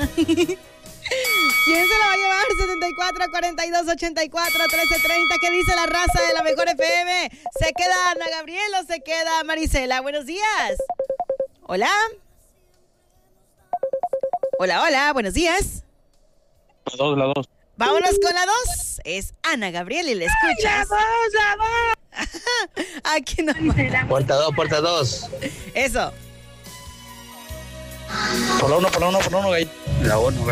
¿Quién se la va a llevar? 74 42 84 13 30. ¿Qué dice la raza de la Mejor FM? ¿Se queda Ana Gabriel o se queda Marisela? Buenos días. Hola. Hola, hola, buenos días. La dos. Vámonos con la 2. Es Ana Gabriel y la escuchas. La dos. Aquí no. Puerta 2. Eso. Por la uno, gay. La 1,